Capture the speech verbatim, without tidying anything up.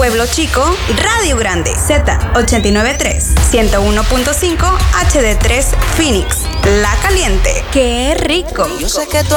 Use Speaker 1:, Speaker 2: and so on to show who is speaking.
Speaker 1: Pueblo Chico, Radio Grande, Z ochenta y nueve punto tres, ciento uno punto cinco, H D tres Phoenix, La Caliente. ¡Qué rico!
Speaker 2: Yo sé que tú